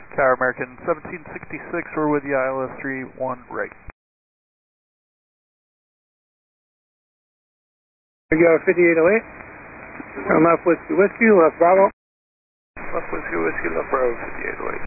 Tower American 1766, we're with you, ILS 31 right. We go 5808. Turn left whiskey whiskey, left Bravo. Left whiskey whiskey, left Bravo 5808.